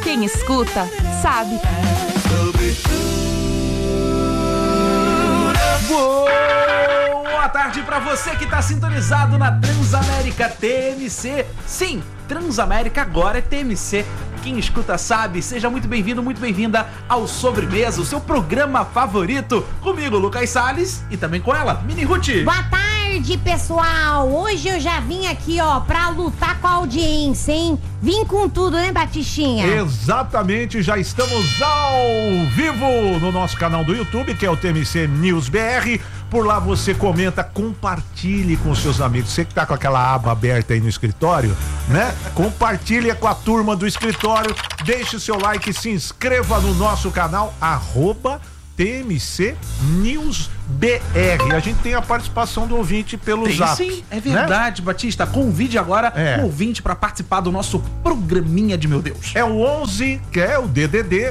Quem escuta, sabe. Boa tarde pra você que tá sintonizado na Transamérica TMC. Sim, Transamérica agora é TMC. Quem escuta sabe. Seja muito bem-vindo, muito bem-vinda ao Sobremesa, o seu programa favorito. Comigo, Lucas Salles, e também com ela, Mini Ruth. Boa tarde, pessoal. Hoje eu já vim aqui, ó, pra lutar com a audiência, hein? Vim com tudo, né, Batistinha? Exatamente, já estamos ao vivo no nosso canal do YouTube, que é o TMC News BR. Por lá você comenta, compartilhe com seus amigos. Você que tá com aquela aba aberta aí no escritório, né? Compartilha com a turma do escritório, deixe o seu like, se inscreva no nosso canal, @TMC News BR. A gente tem a participação do ouvinte pelo Tem, Zap. sim, é verdade, né? Batista. Convide agora o ouvinte para participar do nosso programinha de meu Deus. É o 11, que é o DDD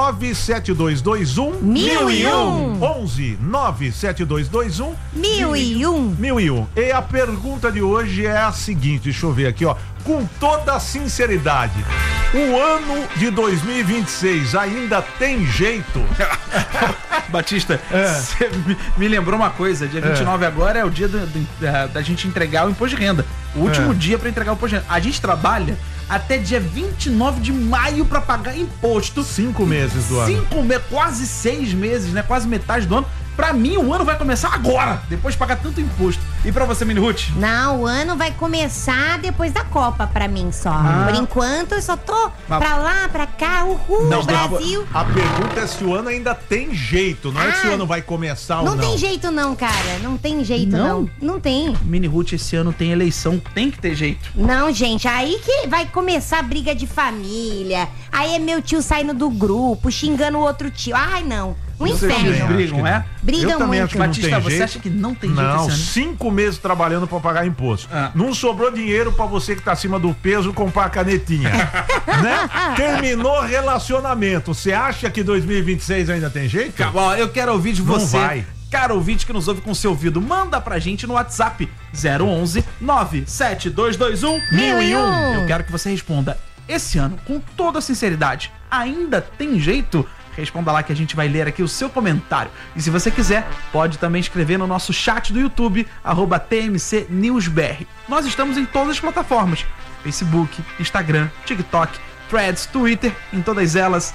97221 1001. 11 97221 1001. E a pergunta de hoje é a seguinte, deixa eu ver aqui, ó. Com toda sinceridade, o ano de 2026 ainda tem jeito? Batista, você me lembrou uma coisa. Dia 29 agora é o dia da gente entregar o imposto de renda. O último dia pra entregar o imposto de renda. A gente trabalha até dia 29 de maio pra pagar imposto. 5 meses do ano. Quase 6 meses, né? Quase metade do ano. Pra mim, o ano vai começar agora, depois de pagar tanto imposto. E pra você, Mini Ruth? Não, o ano vai começar depois da Copa pra mim só. Por enquanto, eu só tô pra lá, pra cá, Brasil. A pergunta é se o ano ainda tem jeito, não é se o ano vai começar ou não. Não tem jeito não, cara, não tem jeito não. Não tem. Mini Ruth, esse ano tem eleição, tem que ter jeito. Não, gente, aí que vai começar a briga de família. Aí é meu tio saindo do grupo, xingando o outro tio. Ai, não. Um inferno. Vocês brigam, é? Brigam eu também muito. acho que não Batista, tem você jeito. acha que não tem jeito Não, esse ano? 5 meses trabalhando pra pagar imposto. Não sobrou dinheiro pra você que tá acima do peso comprar a canetinha. Né? Terminou relacionamento. Você acha que 2026 ainda tem jeito? Ó, eu quero ouvir de você. Não vai. Cara ouvinte que nos ouve com seu ouvido, manda pra gente no WhatsApp 011 97221 1001. Eu quero que você responda. Esse ano, com toda sinceridade, ainda tem jeito? Responda lá que a gente vai ler aqui o seu comentário. E se você quiser, pode também escrever no nosso chat do YouTube, @TMC NewsBR. Nós estamos em todas as plataformas: Facebook, Instagram, TikTok, Threads, Twitter, em todas elas,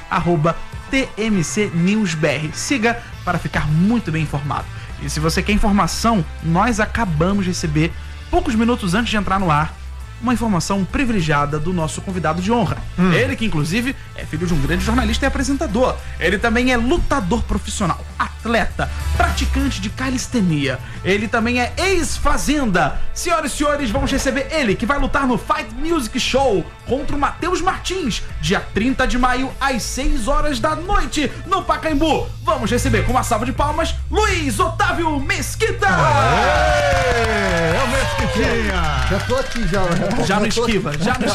@TMC NewsBR. Siga para ficar muito bem informado. E se você quer informação, nós acabamos de receber, poucos minutos antes de entrar no ar, uma informação privilegiada do nosso convidado de honra. Ele que, inclusive, é filho de um grande jornalista e apresentador. Ele também é lutador profissional, atleta, praticante de calistenia. Ele também é ex-fazenda. Senhoras e senhores, vamos receber ele, que vai lutar no Fight Music Show contra o Matheus Martins, dia 30 de maio, às 6 horas da noite, no Pacaembu. Vamos receber com uma salva de palmas, Luiz Otávio Mesquita! É o Mesquitinha! Já tô aqui já. Já não esquiva.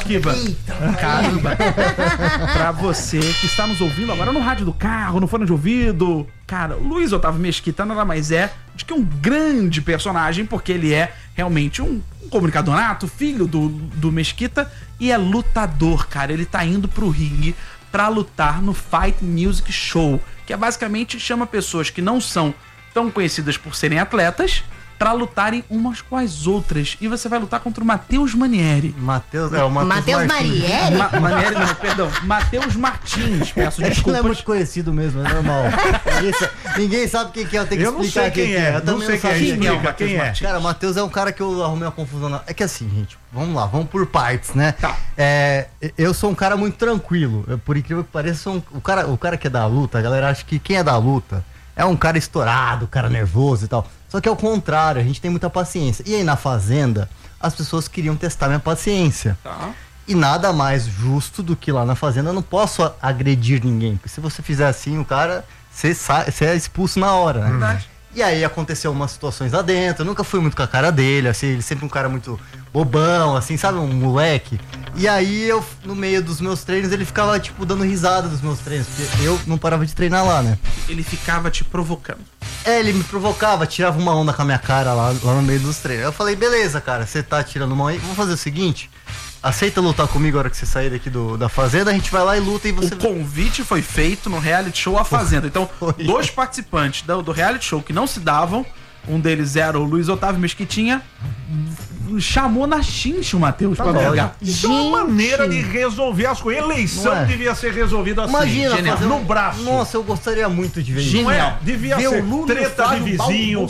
Caramba. Pra você que está nos ouvindo agora no rádio do carro, no fone de ouvido, cara, o Luiz Otávio Mesquita nada mais é do que um grande personagem, porque ele é realmente um comunicador nato, filho do Mesquita, e é lutador, cara. Ele tá indo pro ringue pra lutar no Fight Music Show, que é basicamente chama pessoas que não são tão conhecidas por serem atletas pra lutarem umas com as outras. E você vai lutar contra o Matheus Manieri. Matheus Manieri? Manieri não, perdão. Matheus Martins, peço Ele é desculpas. muito conhecido mesmo, é normal. Ninguém sabe quem que é, eu tenho que Eu não explicar sei quem é. Eu também Não sei quem é. sabia. Quem é o Explica Matheus quem é. Martins? Cara, o Matheus é um cara que eu arrumei uma confusão. É que assim, gente, vamos lá, vamos por partes, né? Tá. Eu sou um cara muito tranquilo. Por incrível que pareça, o cara que é da luta, a galera acha que quem é da luta é um cara estourado, um cara nervoso e tal. Só que é o contrário, a gente tem muita paciência. E aí na fazenda, as pessoas queriam testar minha paciência. Tá. E nada mais justo do que lá na fazenda, eu não posso agredir ninguém. Porque se você fizer assim, o cara, você é expulso na hora, né? Verdade. E aí aconteceu umas situações lá dentro, eu nunca fui muito com a cara dele, assim, ele sempre um cara muito bobão, assim, sabe, um moleque. E aí eu, no meio dos meus treinos, ele ficava, tipo, dando risada dos meus treinos, porque eu não parava de treinar lá, né? Ele ficava te provocando. Ele me provocava, tirava uma onda com a minha cara lá no meio dos treinos. Eu falei, beleza, cara, você tá tirando uma onda aí, vamos fazer o seguinte, aceita lutar comigo a hora que você sair daqui da Fazenda, a gente vai lá e luta e você... O convite foi feito no reality show A Fazenda. Então, dois participantes do reality show que não se davam, um deles era o Luiz Otávio Mesquitinha, chamou na chincha o Matheus pra brigar. Isso é uma maneira de resolver as coisas. Eleição devia ser resolvida assim. Imagina, fazer no braço. Nossa, eu gostaria muito de ver isso. Não é? Devia ser treta de vizinho,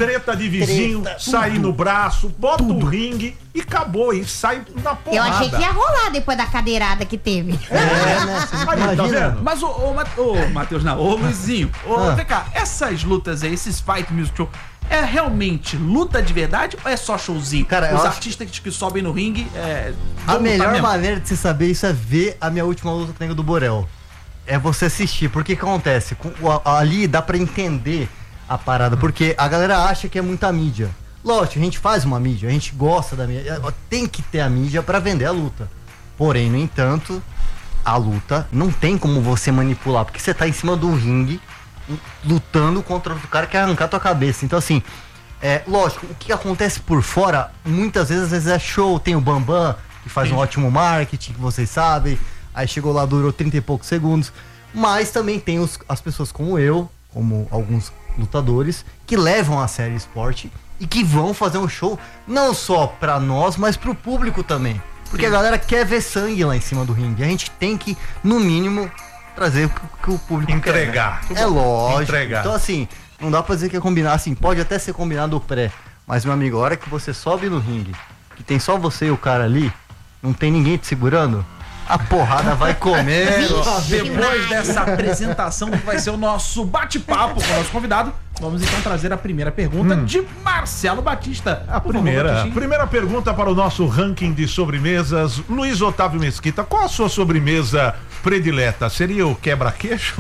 sair no braço, bota o ringue e acabou, e sai na porrada. Eu achei que ia rolar depois da cadeirada que teve. Né? Aí, tá vendo? Mas o Matheus, não, ô Luizinho, vem cá, essas lutas aí, esses fight music show, é realmente luta de verdade ou é só showzinho? Cara, os artistas que sobem no ringue, a melhor maneira de se saber isso é ver a minha última luta com o Nego do Borel. É você assistir, porque que acontece? Ali dá pra entender a parada, porque a galera acha que é muita mídia. Lógico, a gente faz uma mídia, a gente gosta da mídia, tem que ter a mídia pra vender a luta. Porém, no entanto, a luta não tem como você manipular, porque você tá em cima do ringue lutando contra outro cara que quer arrancar tua cabeça. Então, assim, lógico, o que acontece por fora, muitas vezes, às vezes é show, tem o Bambam, que faz um ótimo marketing, que vocês sabem, aí chegou lá, durou 30 e poucos segundos, mas também tem as pessoas como eu, como alguns lutadores, que levam a sério o esporte e que vão fazer um show, não só pra nós, mas pro público também. Porque a galera quer ver sangue lá em cima do ringue. A gente tem que, no mínimo, trazer o que o público entregar. Quer, né? É lógico. Entregar. Então, assim, não dá pra dizer que é combinar, assim, pode até ser combinado o pré, mas, meu amigo, a hora que você sobe no ringue, que tem só você e o cara ali, não tem ninguém te segurando, a porrada vai comer. Depois dessa apresentação, que vai ser o nosso bate-papo com o nosso convidado, vamos então trazer a primeira pergunta de Marcelo Batista. A primeira pergunta para o nosso ranking de sobremesas. Luiz Otávio Mesquita, qual a sua sobremesa predileta? Seria o quebra-queixo?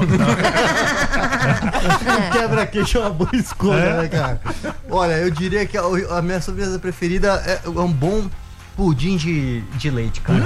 Quebra-queixo é uma boa escolha, né, cara? Olha, eu diria que a minha sobremesa preferida é um bom pudim de leite, cara.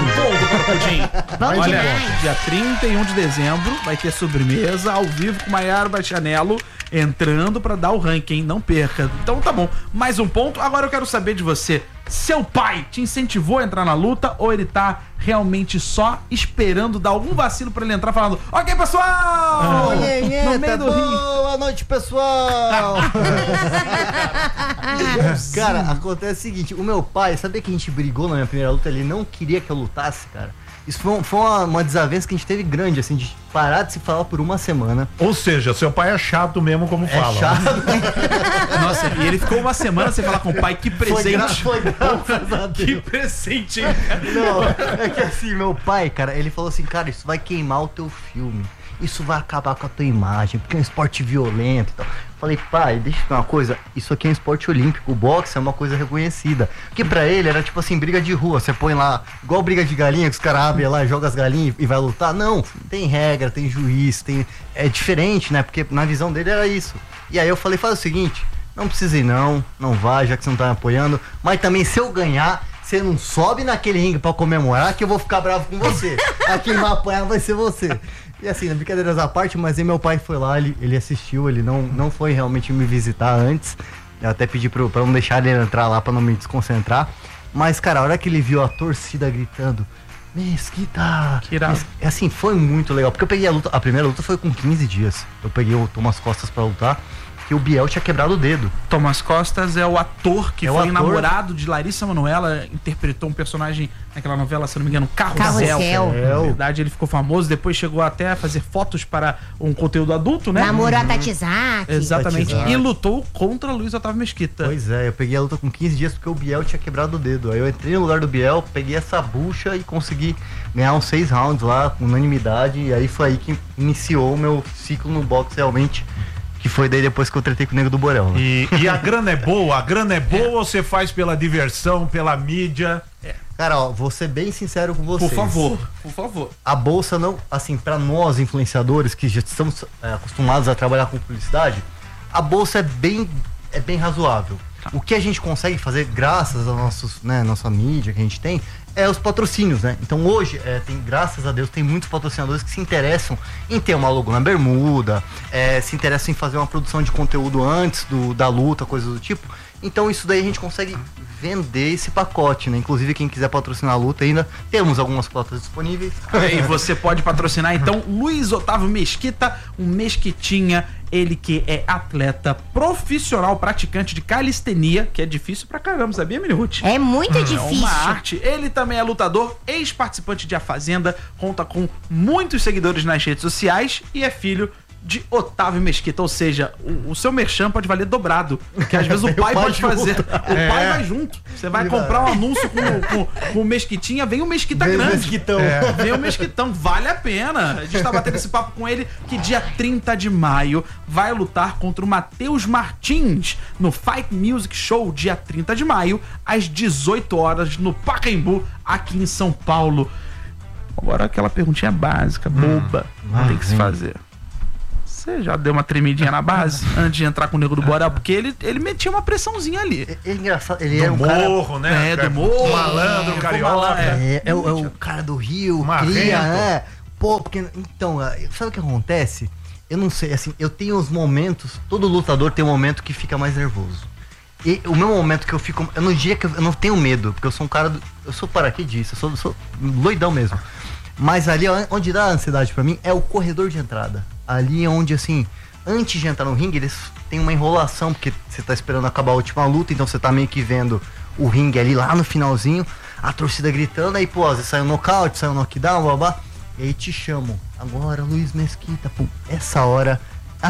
Olha, dia 31 de dezembro vai ter sobremesa ao vivo com Maiara Bastianello entrando pra dar o ranking, não perca. Então tá bom, mais um ponto. Agora eu quero saber de você, seu pai te incentivou a entrar na luta ou ele tá realmente só esperando dar algum vacilo pra ele entrar falando: ok, pessoal! No meio do ringue. Boa noite, pessoal! Cara, acontece o seguinte, o meu pai, sabia que a gente brigou na minha primeira luta? Ele não queria que eu lutasse, cara. Isso foi uma desavença que a gente teve grande, assim, de parar de se falar por uma semana. Ou seja, seu pai é chato mesmo, como fala. Chato. Nossa, e ele ficou uma semana sem falar com o pai. Que presente. Foi graças a Deus. Que presente, hein? Não, é que assim, meu pai, cara, ele falou assim, cara, isso vai queimar o teu filme. Isso vai acabar com a tua imagem, porque é um esporte violento e tal. Falei, pai, deixa eu falar uma coisa, isso aqui é um esporte olímpico, o boxe é uma coisa reconhecida. Porque pra ele era tipo assim, briga de rua, você põe lá, igual briga de galinha, que os caras abrem lá, jogam as galinhas e vai lutar. Não, tem regra, tem juiz, é diferente, né? Porque na visão dele era isso. E aí eu falei, faz o seguinte, não precisa ir não vai, já que você não tá me apoiando, mas também se eu ganhar, você não sobe naquele ringue pra comemorar que eu vou ficar bravo com você. Quem vai apanhar vai ser você. E assim, brincadeiras à parte, mas aí meu pai foi lá, ele assistiu, ele não foi realmente me visitar antes. Eu até pedi pra não deixar ele entrar lá pra não me desconcentrar. Mas, cara, a hora que ele viu a torcida gritando, Mesquita! Que irado. Assim, foi muito legal, porque eu peguei a primeira luta foi com 15 dias. Eu peguei o Thomas Costas pra lutar. Que o Biel tinha quebrado o dedo. Thomas Costas é o ator que foi ator. namorado de Larissa Manoela, interpretou um personagem naquela novela, se não me engano, Carrossel. Na verdade, ele ficou famoso, depois chegou até a fazer fotos para um conteúdo adulto, né? Namorou a Tatizaki. Exatamente. Tatizaki. E lutou contra Luiz Otávio Mesquita. Pois é, eu peguei a luta com 15 dias porque o Biel tinha quebrado o dedo. Aí eu entrei no lugar do Biel, peguei essa bucha e consegui ganhar uns 6 rounds lá, com unanimidade. E aí foi aí que iniciou o meu ciclo no boxe realmente. Que foi daí depois que eu tretei com o Nego do Borel, né? E a grana é boa? A grana é boa ou você faz pela diversão, pela mídia? Cara, ó, vou ser bem sincero com vocês. Por favor. A bolsa não, assim, pra nós influenciadores que já estamos acostumados a trabalhar com publicidade, a bolsa é bem razoável. O que a gente consegue fazer graças a nossa mídia que a gente tem é os patrocínios, né? Então hoje, graças a Deus, tem muitos patrocinadores que se interessam em ter uma logo na bermuda, se interessam em fazer uma produção de conteúdo antes da luta, coisas do tipo. Então isso daí a gente consegue vender esse pacote, né? Inclusive quem quiser patrocinar a luta ainda, temos algumas cotas disponíveis. E você pode patrocinar então Luiz Otávio Mesquita, um Mesquitinha, ele que é atleta profissional, praticante de calistenia, que é difícil pra caramba, sabia, Miniruth? É muito É difícil. uma arte. Ele também é lutador, ex-participante de A Fazenda, conta com muitos seguidores nas redes sociais e é filho de Otávio Mesquita, ou seja, o seu merchan pode valer dobrado, que às vezes o pai pode fazer, o pai vai junto, você vai comprar um anúncio com o Mesquitinha, vem o Mesquita Vem o grande, Mesquitão. vem o Mesquitão, vale a pena. A gente tá batendo esse papo com ele, que dia 30 de maio vai lutar contra o Matheus Martins no Fight Music Show, dia 30 de maio, às 18 horas, no Pacaembu, aqui em São Paulo. Agora aquela perguntinha básica, boba, tem que se fazer. Você já deu uma tremidinha na base antes de entrar com o Nego do Borel? Porque ele metia uma pressãozinha ali. É engraçado, ele Do é um cara... morro, né? É, do morro. Malandro, carioca. É o cara do Rio, Marrento. cria, né? Pô, porque... Então, sabe o que acontece? Eu não sei, assim, eu tenho os momentos... Todo lutador tem um momento que fica mais nervoso. E o meu momento que eu fico... Eu não diria que eu não tenho medo, porque eu sou um cara... Eu sou paraquedista, eu sou loidão mesmo. Mas ali, onde dá a ansiedade pra mim, é o corredor de entrada. Ali é onde, assim, antes de entrar no ringue, eles têm uma enrolação, porque você tá esperando acabar a última luta, então você tá meio que vendo o ringue ali lá no finalzinho, a torcida gritando, aí, pô, às vezes sai um nocaute, sai um knockdown, blá, blá, e aí te chamam. Agora, Luiz Mesquita, pô, essa hora...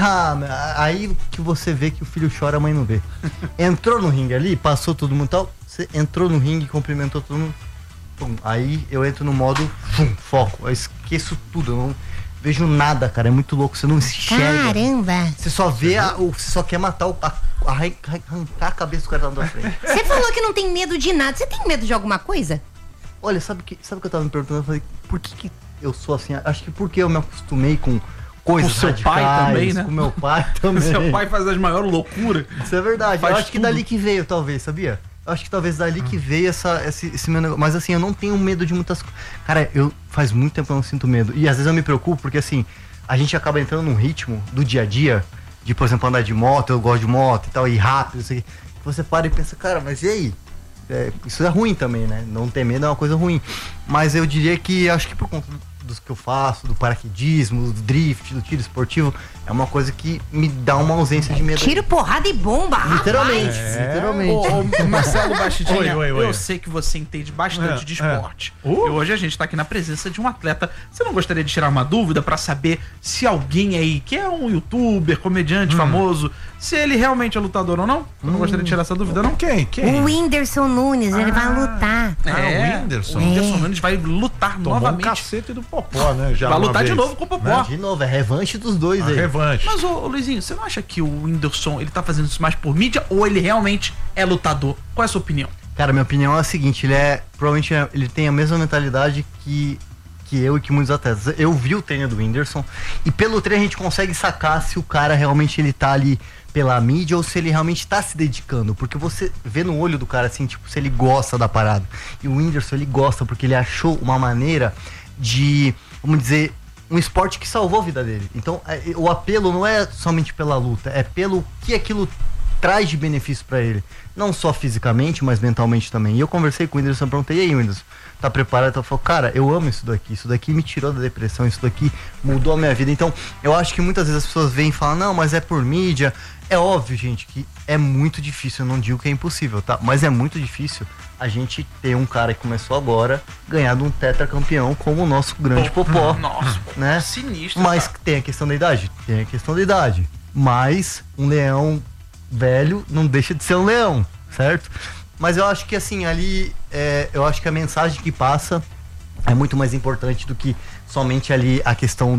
aí que você vê que o filho chora, a mãe não vê. Entrou no ringue ali, passou todo mundo e tal, você entrou no ringue, cumprimentou todo mundo, pum, aí eu entro no modo foco, eu esqueço tudo, eu não vejo nada, cara, é muito louco, você não enxerga. Caramba. Você só vê, você só quer matar, arrancar a cabeça do cara lá na frente. Você falou que não tem medo de nada. Você tem medo de alguma coisa? Olha, sabe o que eu tava me perguntando? Eu falei, por que eu sou assim? Acho que porque eu me acostumei com coisas Com seu pai radicais, também, né? com meu pai também. Seu pai faz as maiores loucuras. Isso é verdade. Faz Eu acho que tudo. dali que veio, talvez, sabia? Eu acho que talvez dali que veio esse meu negócio. Mas assim, eu não tenho medo de muitas coisas. Cara, faz muito tempo que eu não sinto medo. E às vezes eu me preocupo porque assim, a gente acaba entrando num ritmo do dia a dia, de, por exemplo, andar de moto, eu gosto de moto e tal, e rápido, isso aqui. Você para e pensa, cara, mas e aí? Isso é ruim também, né? Não ter medo é uma coisa ruim. Mas eu diria que, acho que por conta dos que eu faço, do paraquedismo, do drift, do tiro esportivo, é uma coisa que me dá uma ausência de medo. Tiro, porrada e bomba, Literalmente, rapaz. literalmente. Ô, Marcelo Bastidinha, Oi. eu sei que você entende bastante de esporte. E hoje a gente tá aqui na presença de um atleta. Você não gostaria de tirar uma dúvida pra saber se alguém aí, que é um youtuber, comediante famoso, se ele realmente é lutador ou não? Você não gostaria de tirar essa dúvida, não? Quem? O Whindersson Nunes, ele vai lutar. o Whindersson. O Whindersson Nunes vai lutar Tomou um novamente. cacete do Popó, né? Já Vai uma lutar de vez. novo com o Popó. De novo, é revanche dos dois A aí. revanche. Mas, ô Luizinho, você não acha que o Whindersson, ele tá fazendo isso mais por mídia ou ele realmente é lutador? Qual é a sua opinião? Cara, minha opinião é a seguinte, provavelmente ele tem a mesma mentalidade que eu e que muitos atletas. Eu vi o treino do Whindersson e pelo treino a gente consegue sacar se o cara realmente ele tá ali pela mídia ou se ele realmente tá se dedicando, porque você vê no olho do cara assim, tipo, se ele gosta da parada. E o Whindersson, ele gosta porque ele achou uma maneira de, vamos dizer, um esporte que salvou a vida dele. Então, o apelo não é somente pela luta, é pelo que aquilo traz de benefício pra ele. Não só fisicamente, mas mentalmente também. E eu conversei com o Whindersson, perguntei, e aí, Whindersson, tá preparado? Ele falou, cara, eu amo isso daqui me tirou da depressão, isso daqui mudou a minha vida. Então, eu acho que muitas vezes as pessoas vêm e falam, não, mas é por mídia. É óbvio, gente, que é muito difícil, eu não digo que é impossível, tá? Mas é muito difícil a gente ter um cara que começou agora, ganhar de um tetracampeão como o nosso grande Popó. Nossa, né? Sinistro. Mas cara. tem a questão da idade? Tem a questão da idade. Mas um leão velho não deixa de ser um leão, certo? Mas eu acho que assim, ali, eu acho que a mensagem que passa é muito mais importante do que somente ali a questão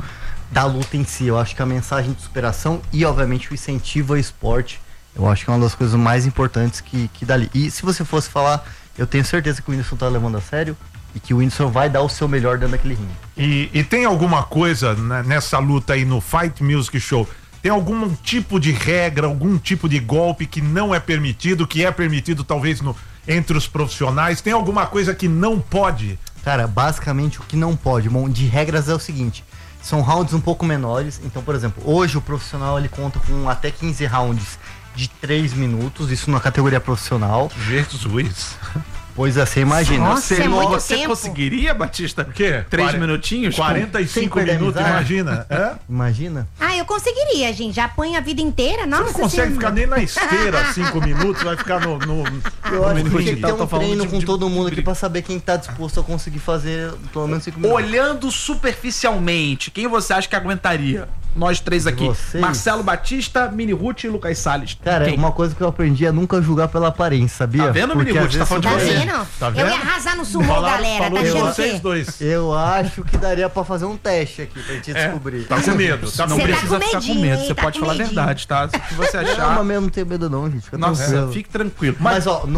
da luta em si. Eu acho que a mensagem de superação e, obviamente, o incentivo ao esporte, eu acho que é uma das coisas mais importantes que dali. E se você fosse falar, eu tenho certeza que o Whindersson tá levando a sério e que o Whindersson vai dar o seu melhor dentro daquele ringue. E tem alguma coisa nessa luta aí no Fight Music Show? Tem algum tipo de regra, algum tipo de golpe que não é permitido, que é permitido talvez entre os profissionais? Tem alguma coisa que não pode? Cara, basicamente o que não pode, bom, de regras é o seguinte, são rounds um pouco menores, então, por exemplo, hoje o profissional ele conta com até 15 rounds de 3 minutos, isso na categoria profissional. Jesus. Pois é, você imagina. Nossa, é muito Você tempo. conseguiria, Batista? O quê? 3 minutinhos? 45 Sem minutos, polemizar. imagina. É? Imagina. Ah, eu conseguiria, gente. Já apanha a vida inteira. Você Nossa, não consegue Senhora. ficar nem na esteira 5 minutos, vai ficar no Eu acho que tem que ter Tô um falando treino de- com de- todo mundo aqui pra saber quem tá disposto a conseguir fazer pelo menos 5 minutos. Olhando superficialmente, quem você acha que aguentaria? Nós três aqui. Vocês? Marcelo Batista, Mini Ruth e Lucas Salles. Cara, Quem? uma coisa que eu aprendi é nunca julgar pela aparência, sabia? Tá vendo, Porque Mini Ruth? às Tá vezes falando de Tá você. vendo? Tá Eu vendo? ia arrasar no sumô, Falou galera. Tá de achando o vocês quê? dois. Eu acho que daria pra fazer um teste aqui pra gente descobrir. Tá com medo. Tá Não Você tá precisa com ficar com medinho, medo, hein? você Tá pode com falar a medinho. verdade, tá? Se você Não, achar. mas eu não tenho medo não, gente. Fica Nossa, tranquilo. fique tranquilo. Mas ó,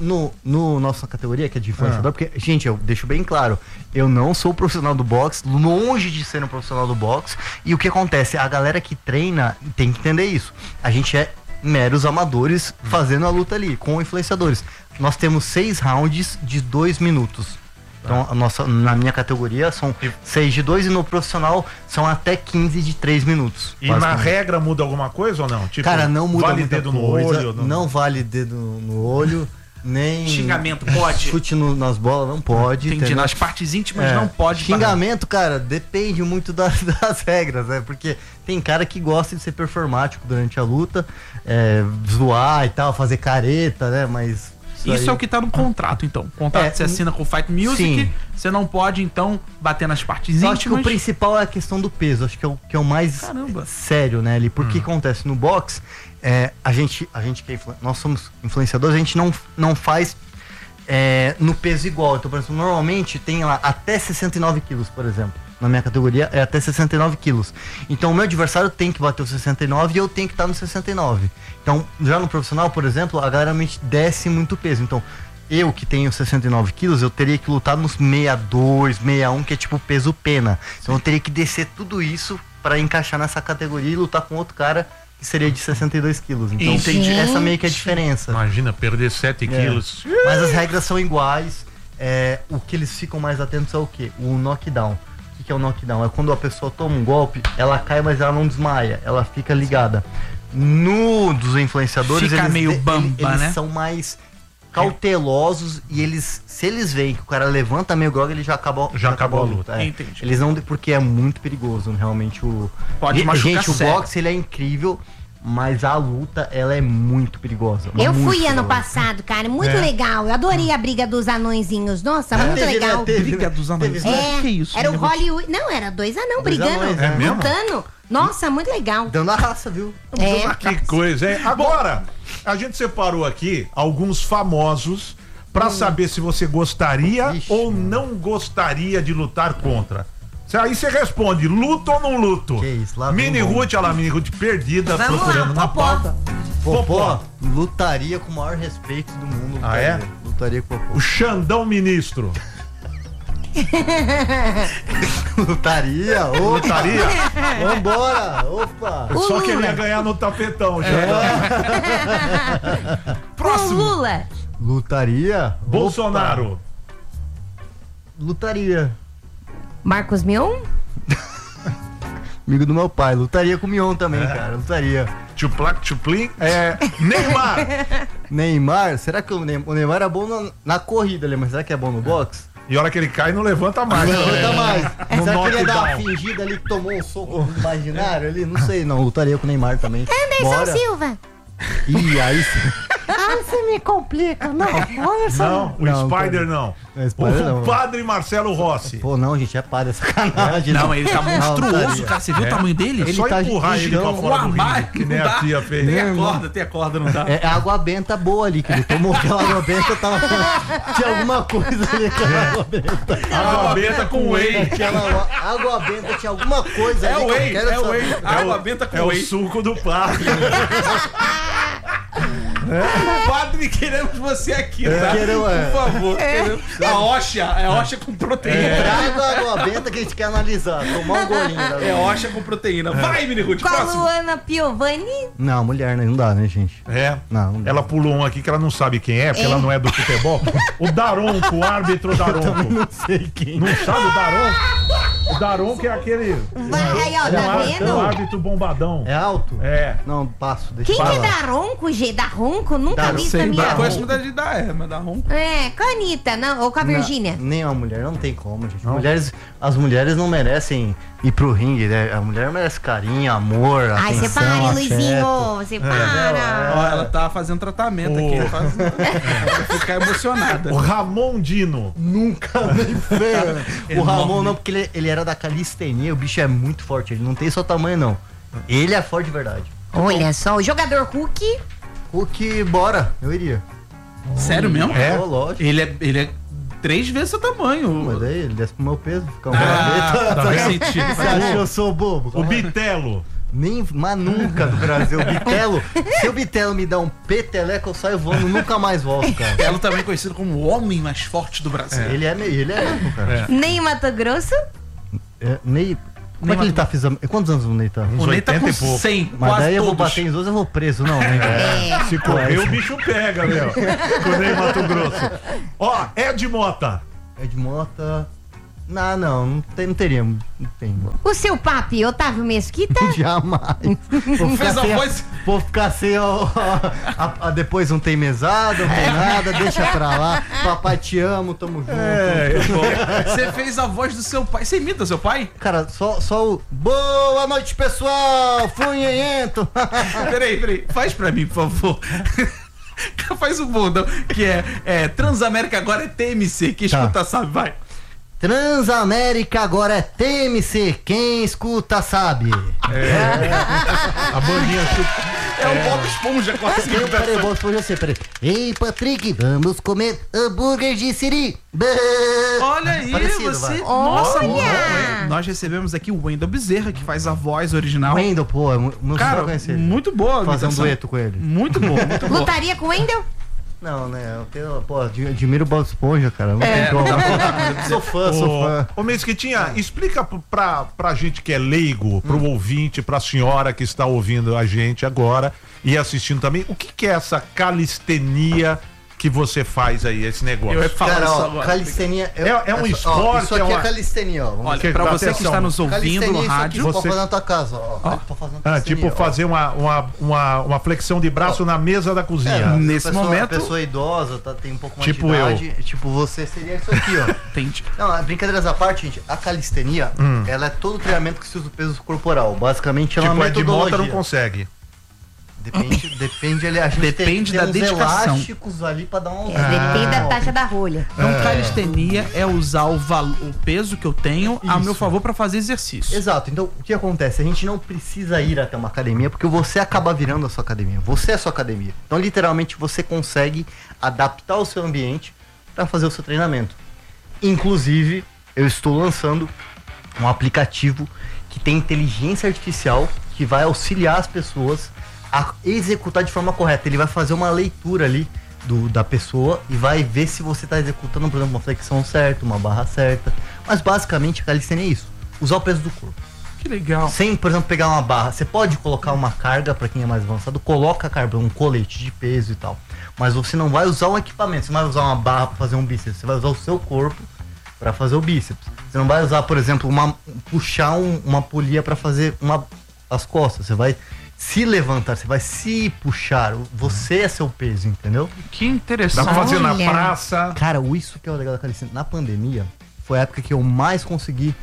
no nossa categoria, que é de influenciador, porque, gente, eu deixo bem claro, eu não sou profissional do boxe, longe de ser um profissional do boxe, e o que acontece? A galera que treina tem que entender isso. A gente é meros amadores fazendo a luta ali, com influenciadores. Nós temos 6 rounds de 2 minutos. Então, na minha categoria são 6 de 2 e no profissional são até 15 de 3 minutos. E na basicamente. regra muda alguma coisa ou não? Tipo, Cara, não muda vale muita dedo coisa, no olho? não vale dedo no olho, nem Xingamento pode? chute nas bolas, não pode. Entendi. entendeu? Nas partes íntimas É, não pode. Xingamento, cara, depende muito das regras, né? Porque tem cara que gosta de ser performático durante a luta, zoar e tal, fazer careta, né? Mas Isso aí- é o que tá no contrato, então. O contrato que você assina com o Fight Music, Sim. você não pode, então, bater nas partes Eu acho que o íntimas. principal é a questão do peso, acho que é o mais Caramba. sério, né, ali. Porque acontece no boxe, a gente que é nós somos influenciadores, a gente não faz no peso igual. Então, por exemplo, normalmente tem lá até 69 quilos, por exemplo. Na minha categoria é até 69 quilos. Então o meu adversário tem que bater os 69 e eu tenho que estar no 69. Então, já no profissional, por exemplo, a galera me desce muito peso. Então, eu que tenho 69 quilos, eu teria que lutar nos 62, 61, que é tipo peso pena. Então eu teria que descer tudo isso para encaixar nessa categoria e lutar com outro cara que seria de 62 quilos. Então, Entendi. essa meio que é a diferença. Imagina, perder 7 quilos. Mas as regras são iguais. O que eles ficam mais atentos é o quê? O knockdown. O que é o knockdown? É quando a pessoa toma um golpe, ela cai, mas ela não desmaia. Ela fica ligada. Dos influenciadores, Fica meio bamba, eles né? são mais cautelosos e se eles veem que o cara levanta meio grog, ele já acabou acabou a luta. Entendi. Eles não, porque é muito perigoso, realmente. Pode machucar Gente, o sério. boxe ele é incrível, mas a luta ela é muito perigosa. Eu muito fui ano perigosa. passado, cara, muito legal. Eu adorei a briga dos anõezinhos. Nossa, muito Teve, né? legal. Teve, Briga né? dos anões. Teve, né? Que isso, Era o Mini Ruth? Hollywood. Não, era 2 anão Dois brigando. anões, é mesmo? Lutando. Nossa, muito legal. Dando a raça, viu? Que coisa, hein? Agora, a gente separou aqui alguns famosos pra saber se você gostaria Ixi, ou não gostaria de lutar contra. Aí você responde, luto ou não luto? Que isso, lá vem Mini bom. Ruth, olha lá, Mini Ruth perdida, Vamos procurando lá, na Popó. pauta. Popó lutaria com o maior respeito do mundo. Ah, é? Lutaria com o Popó. O Xandão Ministro. Lutaria? Opa! Lutaria? Vambora! Opa! O Só Lula. queria ganhar no tapetão, É. Xandão. O Lula. Lutaria? Bolsonaro. Opa. Lutaria. Marcos Mion? Amigo do meu pai. Lutaria com o Mion também, cara. Lutaria. Tchuplac, tchuplim. Neymar. Neymar? Será que o Neymar é bom na corrida ali, mas será que é bom no boxe? E a hora que ele cai, não levanta mais. Não né? levanta mais. No Será que ele ia dar uma knockdown. fingida ali que tomou um soco imaginário ali? Não sei, não. Lutaria com o Neymar também. Anderson Silva. Ih, aí Você me complica. Não, Anderson. Não, o Não, Spider não. Não, Spider O não. padre Marcelo Rossi. Pô, não, gente, é padre, é sacanagem. Não, ele tá monstruoso, lutaria. cara. Você viu o tamanho dele? Ele Só tá empurrar ele pra gigante. fora do Uau, ringue, que nem não a dá. tia fez. Tem Meu a corda, não dá. É água benta boa ali, que ele tomou aquela água benta, tinha alguma coisa ali, aquela água benta. Água benta com whey. Aquela água benta tinha alguma coisa É ali o que eu whey, quero é o saber. whey. Água benta com É o whey. suco do padre. Padre, queremos você aqui, tá? queremos, Por favor. queremos. A Oxa com proteína. Traga a água benta que a gente quer analisar, tomar um golinho. da- É Oxa com proteína. Vai, Mini Ruth, Com a próximo. Luana Piovani. Não, mulher, né? Não dá, né, gente? É. Não dá. Ela pulou um aqui que ela não sabe quem é, porque ela não é do futebol. O Daronco, o árbitro Daronco. Não sei quem. Não sabe o Daronco? O Daronco é aquele. Vai, ó, tá O vendo? árbitro bombadão. É alto? É. Não, passo. Deixa Quem eu é falar. Daronco, G? Da Ronco? Nunca Daronco. vi isso na Sei, minha conheço vida. muita de dar, mas dá ronco. É, com a Anitta, não, ou com a Virgínia. Nenhuma mulher, não tem como, gente. As mulheres não merecem ir pro ringue, né? A mulher merece carinho, amor, Ai, você atenção, para, afeto. Luizinho, você para. Ó, ela tá fazendo tratamento aqui. Vai ficar emocionada. O Ramon Dino. Nunca nem feio. O Enorme. Ramon não, porque ele era da calistenia, o bicho é muito forte, ele não tem só tamanho não. Ele é forte de verdade. Olha só, o jogador Hulk. Hulk, bora, eu iria. Sério mesmo? É? Ô, lógico. Ele é 3 vezes seu tamanho. Mas daí ele desce pro meu peso, fica um Ah, graveta. faz sentido. Você acha que eu sou bobo? O Calma aí. Bitelo. Mas nunca do Brasil. O Bitelo, se o Bitelo me dá um peteleco, eu saio voando, nunca mais volto, cara. Ela também é conhecido como o homem mais forte do Brasil. Ele é mesmo, cara. Nem Mato Grosso. Ney, como é que ele tá fazendo? Quantos anos o Ney tá? O Ney tá 80 com e pouco. 100, Mas quase daí eu vou todos. bater em dois, eu vou preso, não, né? É. Se correr, o bicho pega, meu. Com o Ney Mato Grosso. Ó, Ed Mota. Ed Mota. Não teria. Não tem. O seu papi, Otávio Mesquita. Jamais. Vou Fez a sem voz. Vou ficar sem depois não tem mesada, não tem nada, deixa pra lá. Papai, te amo, tamo junto. Você fez a voz do seu pai. Você imita seu pai? Cara, só o. Boa noite, pessoal! Funhento! Peraí. Faz pra mim, por favor. Faz o bordão, que é Transamérica agora é TMC. Quem Tá. escuta sabe, vai. Transamérica agora é TMC, quem escuta sabe. A bandinha É o Bob Esponja com a Peraí, vou responder você, peraí. Ei, Patrick, vamos comer hambúrguer de siri. Olha aí, Parecido, você. vai. Nossa, Olha! muito bom, hein? Nós recebemos aqui o Wendel Bezerra, que faz a voz original. Wendel, pô, não Cara, sei conhecer. muito boa a Fazer um imitação. dueto com ele. Muito bom, muito bom. Lutaria com o Wendel? Não, né? Eu tenho, pô, admiro o Bob Esponja, cara. Não tem como. Sou fã. Ô, Mesquitinha, explica pra gente que é leigo, pro ouvinte, pra senhora que está ouvindo a gente agora e assistindo também, o que é essa calistenia que você faz aí, esse negócio? Eu ia falar Cara, isso ó, agora. calistenia... É um esporte, Isso aqui é é uma- calistenia, ó. Vamos Olha, ver. pra você que atenção. está nos ouvindo Calistenia, no isso aqui rádio, você você- pode fazer na tua casa, ó. Tô fazendo calistenia, Tipo ó. fazer uma flexão de braço na mesa da cozinha. nesse momento- A pessoa idosa, tem um pouco mais Tipo de idade. Tipo, você seria isso aqui, ó. Entendi. Não, brincadeiras à parte, gente, a calistenia, ela é todo o treinamento que se usa o peso corporal. Basicamente, ela é Tipo, uma a Ed Mota não metodologia. consegue. Depende, a gente Depende tem da uns dedicação. elásticos ali pra dar um... Depende da taxa da rolha. Então, calistenia é usar o peso que eu tenho a meu favor pra fazer exercício. Exato, então o que acontece? A gente não precisa ir até uma academia porque você acaba virando a sua academia. Você é a sua academia. Então, literalmente, você consegue adaptar o seu ambiente para fazer o seu treinamento. Inclusive, eu estou lançando um aplicativo que tem inteligência artificial que vai auxiliar as pessoas a executar de forma correta. Ele vai fazer uma leitura ali da pessoa e vai ver se você está executando, por exemplo, uma flexão certa, uma barra certa. Mas basicamente a calistenia é isso: usar o peso do corpo. Que legal. Sem, por exemplo, pegar uma barra. Você pode colocar uma carga, para quem é mais avançado, coloca a carga, um colete de peso e tal. Mas você não vai usar um equipamento. Você não vai usar uma barra para fazer um bíceps. Você vai usar o seu corpo para fazer o bíceps. Você não vai usar, por exemplo, puxar uma polia para fazer as costas. Você vai se levantar, você vai se puxar. Você é seu peso, entendeu? Que Dá interessante. pra fazer na Olha. praça. Cara, isso que é o legal da calistenia. Na pandemia, foi a época que eu mais consegui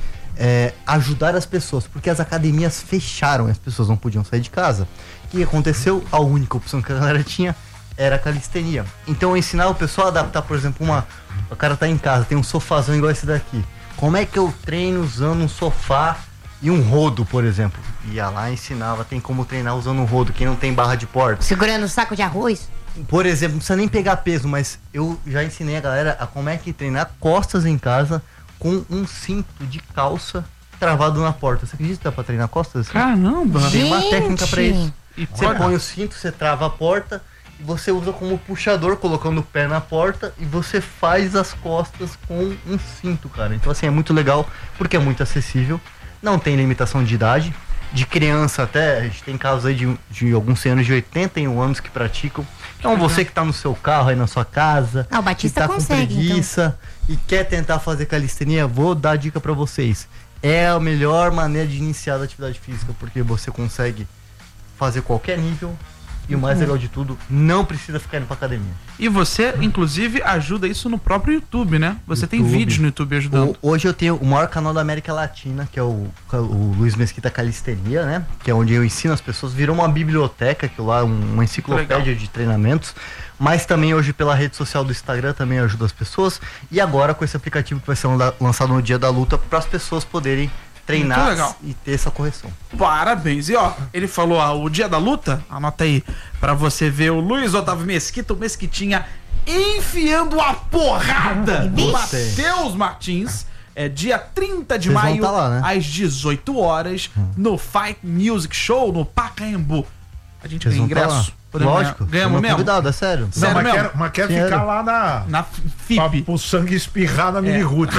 ajudar as pessoas, porque as academias fecharam e as pessoas não podiam sair de casa. O que aconteceu? A única opção que a galera tinha era a calistenia. Então eu ensinava o pessoal a adaptar, por exemplo, o cara tá em casa, tem um sofazão igual esse daqui. Como é que eu treino usando um sofá e um rodo, por exemplo? Ia lá e ensinava, tem como treinar usando um rodo, quem não tem barra de porta. Segurando o saco de arroz? Por exemplo, não precisa nem pegar peso, mas eu já ensinei a galera a como é que treinar costas em casa com um cinto de calça travado na porta. Você acredita que dá pra treinar costas? Caramba. Tem uma Gente! técnica pra isso. E Você põe o cinto, você trava a porta e você usa como puxador, colocando o pé na porta, e você faz as costas com um cinto, cara. Então, assim, é muito legal porque é muito acessível. Não tem limitação de idade. De criança até, a gente tem casos aí de alguns senhores de 81 anos que praticam. Então, você que tá no seu carro aí na sua casa, Ah, o Batista que tá consegue, com preguiça e quer tentar fazer calistenia, vou dar a dica pra vocês. é a melhor maneira de iniciar a atividade física, porque você consegue fazer qualquer nível e o mais legal de tudo, não precisa ficar indo pra academia. E você, inclusive, ajuda isso no próprio YouTube, né? Você tem vídeos no YouTube ajudando. Hoje eu tenho o maior canal da América Latina, que é o Luiz Mesquita Calisteria, né? Que é onde eu ensino as pessoas. Virou uma biblioteca, que lá uma enciclopédia de treinamentos. Mas também hoje pela rede social do Instagram também ajuda as pessoas. E agora com esse aplicativo que vai ser lançado no dia da luta para as pessoas poderem treinar e ter essa correção. Parabéns. E ó, ele falou o dia da luta, anota aí, pra você ver o Luiz Otávio Mesquita, o Mesquitinha enfiando a porrada no Matheus Martins. É dia 30 de maio, lá, né? às 18 horas, no Fight Music Show, no Pacaembu. A gente ganha ingresso. Lógico. Ganhamos mesmo? Cuidado, é sério. Sério mesmo? Mas quer ficar lá na FIP. Pra o sangue espirrar na mini route.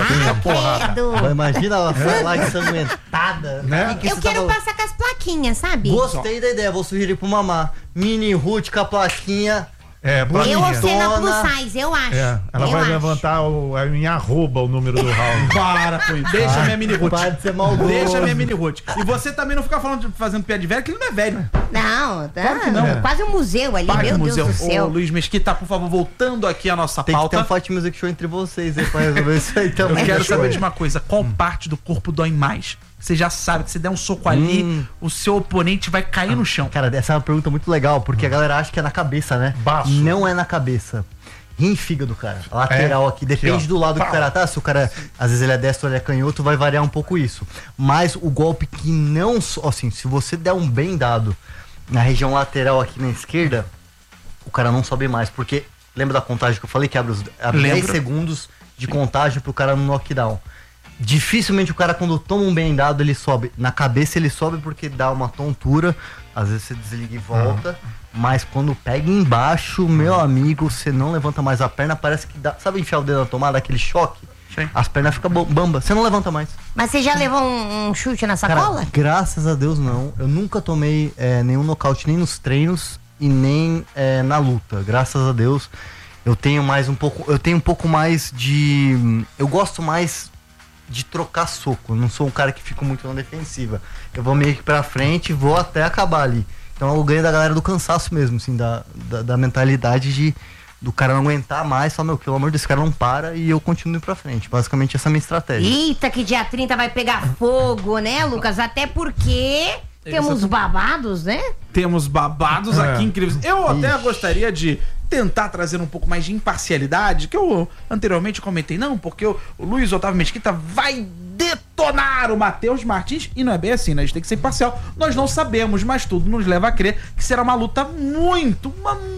Imagina ela foi lá ensanguentada. Né? Eu quero passar com as plaquinhas, sabe? Gostei da ideia, vou sugerir pro Mamá. Mini route com a plaquinha. Eu ou cena plus size, eu acho. Ela vai levantar em arroba o número do round. Para com isso. Deixa minha mini route. Para de ser maldoso. Deixa minha mini route. E você também não fica fazendo piada de velho, que ele não é velho. Não, Claro que não. Quase um museu ali, Para meu museu. Deus do céu. Ô, Luiz Mesquita, por favor, voltando aqui à nossa Tem que ter pauta. um Fight Music Show entre vocês aí pra resolver isso aí Eu também. quero saber de uma coisa. Qual parte do corpo dói mais? Você já sabe que se der um soco ali, o seu oponente vai cair no chão. Cara, essa é uma pergunta muito legal, porque a galera acha que é na cabeça, né? Baço. Não é na cabeça. Rim e fígado, cara. A lateral aqui. Depende Aqui, ó. do lado que o cara tá. Se o cara, às vezes ele é destro ou ele é canhoto, vai variar um pouco isso. Mas o golpe que não... Assim, se você der um bem dado na região lateral aqui na esquerda, o cara não sobe mais. Porque, lembra da contagem que eu falei? Que abre 10 segundos de contagem pro cara no knockdown. Dificilmente o cara, quando toma um bem dado, ele sobe. Na cabeça ele sobe porque dá uma tontura. Às vezes você desliga e volta. Mas quando pega embaixo, meu amigo, você não levanta mais a perna. Parece que dá... Sabe enfiar o dedo na tomada, aquele choque? Sim. As pernas ficam bamba. Você não levanta mais. Mas você já levou um chute na sacola? Cara, graças a Deus não. Eu nunca tomei nenhum nocaute, nem nos treinos e nem na luta. Graças a Deus. Eu tenho um pouco mais de... Eu gosto mais de trocar soco. Eu não sou um cara que fica muito na defensiva. Eu vou meio que pra frente e vou até acabar ali. Então eu ganho da galera do cansaço mesmo, assim, da mentalidade do cara não aguentar mais, falar, meu, pelo amor desse cara não para e eu continuo indo pra frente. Basicamente essa é a minha estratégia. Eita, que dia 30 vai pegar fogo, né, Lucas? Até porque temos babados, né? Temos babados aqui incríveis. Eu até gostaria de tentar trazer um pouco mais de imparcialidade, que eu anteriormente comentei, não, porque o Luiz Otávio Mesquita vai detonar o Matheus Martins, e não é bem assim, né? A gente tem que ser imparcial. Nós não sabemos, mas tudo nos leva a crer que será uma luta muito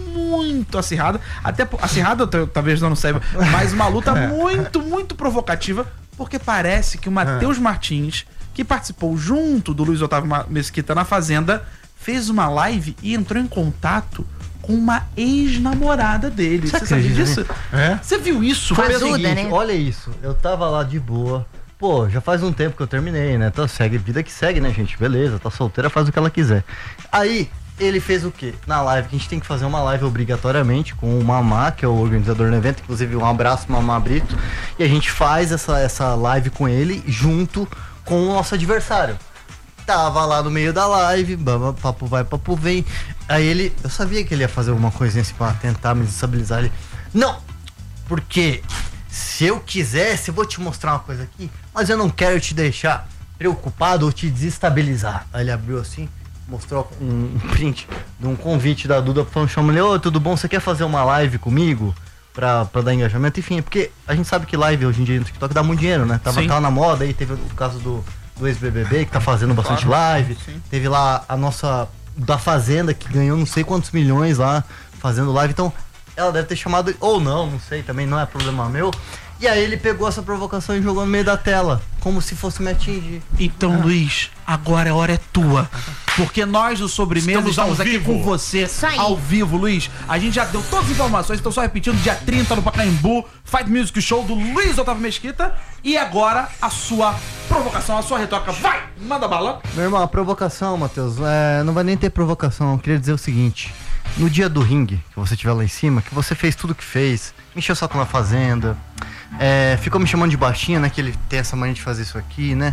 acirrada, até acirrada, talvez não saiba, mas uma luta muito provocativa, porque parece que o Matheus Martins, que participou junto do Luiz Otávio Mesquita na Fazenda, fez uma live e entrou em contato com uma ex-namorada dele. Você sabia disso? Você viu isso? Foi o ajuda, seguinte, né? olha isso, eu tava lá de boa. Pô, já faz um tempo que eu terminei, né? Então segue, vida que segue, né, gente? Beleza, tá solteira, faz o que ela quiser. Aí, ele fez o quê? Na live, que a gente tem que fazer uma live obrigatoriamente com o Mamá, que é o organizador do evento, inclusive um abraço, Mamá Brito. E a gente faz essa live com ele junto com o nosso adversário. Tava lá no meio da live, papo vai, papo vem. Aí eu sabia que ele ia fazer alguma coisinha assim pra tentar me desestabilizar. Ele, não, porque se eu quisesse, eu vou te mostrar uma coisa aqui, mas eu não quero te deixar preocupado ou te desestabilizar. Aí ele abriu assim, mostrou um print de um convite da Duda falando, chama ele, ô, tudo bom, você quer fazer uma live comigo? Pra dar engajamento, enfim, porque a gente sabe que live hoje em dia no TikTok dá muito dinheiro, né? Tava na moda, aí teve o caso do ex-BBB, que tá fazendo bastante live. Sim. Teve lá a nossa da Fazenda, que ganhou não sei quantos milhões lá, fazendo live. Então, ela deve ter chamado, ou não sei, também não é problema meu. E aí ele pegou essa provocação e jogou no meio da tela, como se fosse me atingir. Então, Luiz, agora a hora é tua. Porque nós, do Sobremesa, estamos aqui com você ao vivo, Luiz. A gente já deu todas as informações, então só repetindo, dia 30 no Pacaembu, Fight Music Show do Luiz Otávio Mesquita. E agora a sua provocação, a sua retórica. Vai, manda bala. Meu irmão, a provocação, Matheus, não vai nem ter provocação. Eu queria dizer o seguinte, no dia do ringue, que você estiver lá em cima, que você fez tudo que fez, me encheu o saco na Fazenda, ficou me chamando de baixinha, né, que ele tem essa mania de fazer isso aqui, né?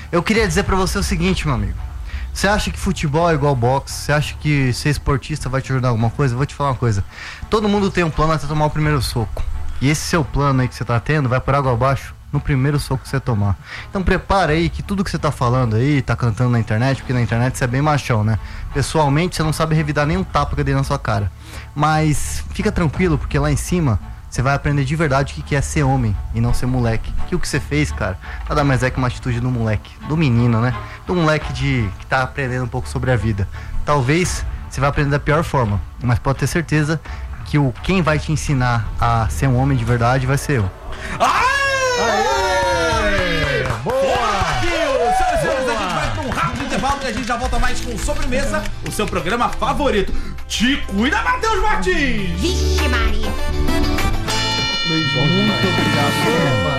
Eu queria dizer pra você o seguinte, meu amigo. Você acha que futebol é igual boxe? Você acha que ser esportista vai te ajudar em alguma coisa? Eu vou te falar uma coisa. Todo mundo tem um plano até tomar o primeiro soco. E esse seu plano aí que você tá tendo vai por água abaixo no primeiro soco que você tomar. Então prepara aí que tudo que você tá falando aí, tá cantando na internet, porque na internet você é bem machão, né? Pessoalmente você não sabe revidar nem um tapa que eu dei na sua cara. Mas fica tranquilo, porque lá em cima você vai aprender de verdade o que é ser homem e não ser moleque. Que o que você fez, cara, nada mais é que uma atitude do moleque, do menino, né? Do moleque que tá aprendendo um pouco sobre a vida. Talvez você vai aprender da pior forma, mas pode ter certeza que quem vai te ensinar a ser um homem de verdade vai ser eu. Senhoras e senhores, a gente vai pra um rápido intervalo e a gente já volta mais com Sobremesa, o seu programa favorito. Te cuida, Matheus Martins! Vixe, Maria. Muito obrigado.